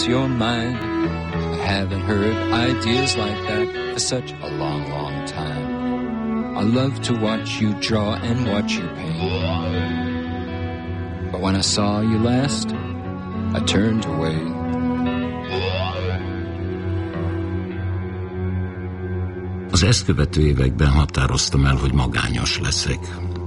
cross your mind. I haven't heard ideas like that for such a long, long time. I love to watch you draw and watch you paint. But when I saw you last, I turned away. Az ezt követő években határoztam el, hogy magányos leszek.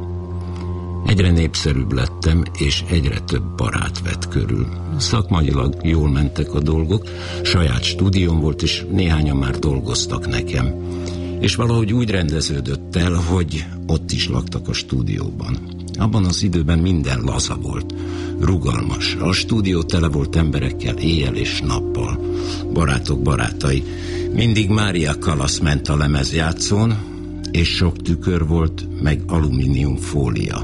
Egyre népszerűbb lettem, és egyre több barát vett körül. Szakmailag jól mentek a dolgok, saját stúdióm volt, és néhányan már dolgoztak nekem. És valahogy úgy rendeződött el, hogy ott is laktak a stúdióban. Abban az időben minden laza volt, rugalmas. A stúdió tele volt emberekkel éjjel és nappal. Barátok barátai. Mindig Mária Callas ment a lemezjátszón, és sok tükör volt, meg alumínium fólia.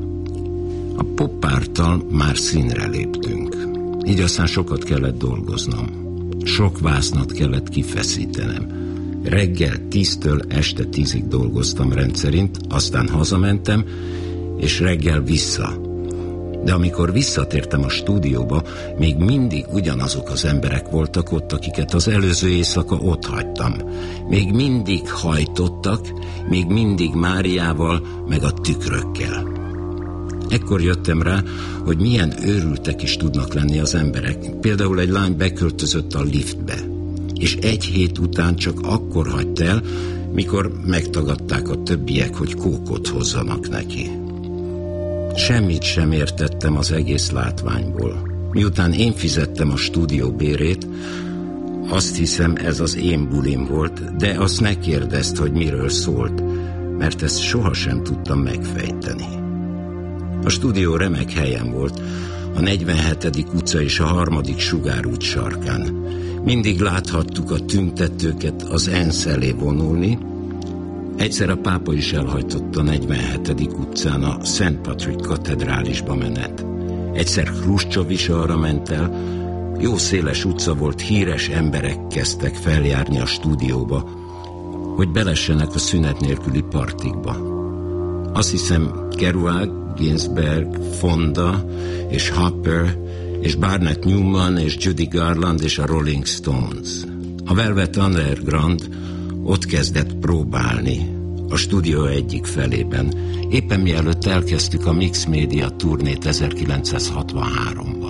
A poppárttal már színre léptünk. Így aztán sokat kellett dolgoznom. Sok vásznat kellett kifeszítenem. Reggel 10-től este 10-ig dolgoztam rendszerint, aztán hazamentem, és reggel vissza. De amikor visszatértem a stúdióba, még mindig ugyanazok az emberek voltak ott, akiket az előző éjszaka ott hagytam. Még mindig hajtottak, még mindig Máriával, meg a tükrökkel. Ekkor jöttem rá, hogy milyen őrültek is tudnak lenni az emberek. Például egy lány beköltözött a liftbe, és 1 hét után csak akkor hagyta el, mikor megtagadták a többiek, hogy kókot hozzanak neki. Semmit sem értettem az egész látványból. Miután én fizettem a stúdió bérét, azt hiszem, ez az én bulim volt, de azt ne kérdezd, hogy miről szólt, mert ezt sohasem tudtam megfejteni. A stúdió remek helyen volt, a 47. utca és a 3. sugárút sarkán. Mindig láthattuk a tüntetőket az ENSZ elé vonulni. Egyszer a pápa is elhajtott a 47. utcán a Szent Patrik katedrálisba menet. Egyszer Hruscsov is arra ment el. Jó széles utca volt, híres emberek kezdtek feljárni a stúdióba, hogy belessenek a szünet nélküli partikba. Azt hiszem, Kerouac, Ginsberg, Fonda és Hopper és Barnett Newman és Judy Garland és a Rolling Stones. A Velvet Underground ott kezdett próbálni a stúdió egyik felében, éppen mielőtt elkezdtük a Mix Media turnét 1963-ban.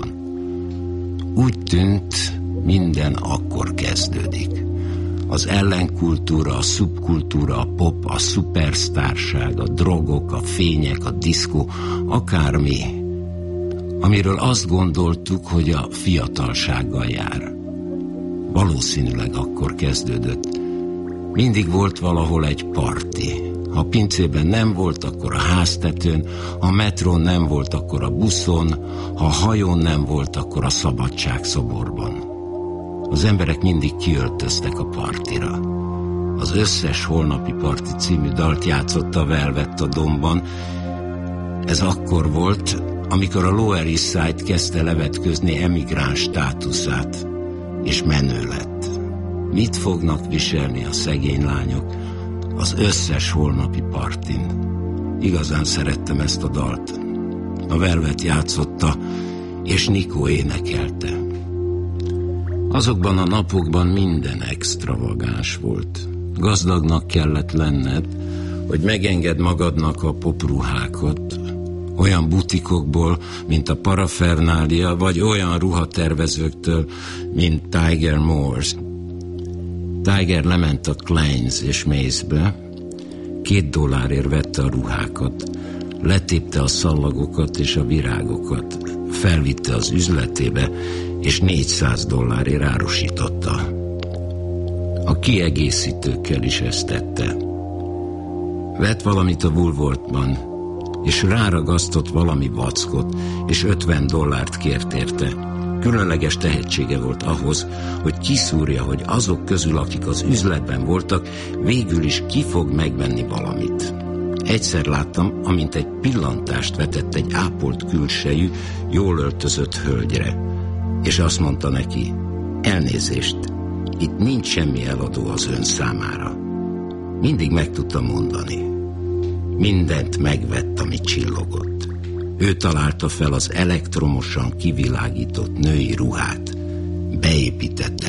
Úgy tűnt, minden akkor kezdődik. Az ellenkultúra, a szubkultúra, a pop, a szupersztárság, a drogok, a fények, a diszkó, akármi, amiről azt gondoltuk, hogy a fiatalsággal jár. Valószínűleg akkor kezdődött. Mindig volt valahol egy parti. Ha a pincében nem volt, akkor a háztetőn, ha a metrón nem volt, akkor a buszon, ha a hajón nem volt, akkor a szabadságszoborban. Az emberek mindig kiöltöztek a partira. Az összes Holnapi Parti című dalt játszott a Velvet a Domban. Ez akkor volt, amikor a Lower East Side kezdte levetközni emigráns státuszát, és menő lett. Mit fognak viselni a szegény lányok az összes Holnapi Partin? Igazán szerettem ezt a dalt. A Velvet játszotta, és Nikó énekelte. Azokban a napokban minden extravagáns volt. Gazdagnak kellett lenned, hogy megengedd magadnak a popruhákat, olyan butikokból, mint a Parafernália, vagy olyan ruhatervezőktől, mint Tiger Moores. Tiger lement a Kleins és Mace-be, $2 vette a ruhákat, letépte a szallagokat és a virágokat, felvitte az üzletébe, és $400 árusította. A kiegészítőkkel is ezt tette. Vett valamit a Woolworthban, és ráragasztott valami vackot, és $50 kért érte. Különleges tehetsége volt ahhoz, hogy kiszúrja, hogy azok közül, akik az üzletben voltak, végül is ki fog megvenni valamit. Egyszer láttam, amint egy pillantást vetett egy ápolt külsejű, jól öltözött hölgyre, és azt mondta neki: elnézést, itt nincs semmi eladó az ön számára. Mindig meg tudta mondani. Mindent megvett, ami csillogott. Ő találta fel az elektromosan kivilágított női ruhát. beépített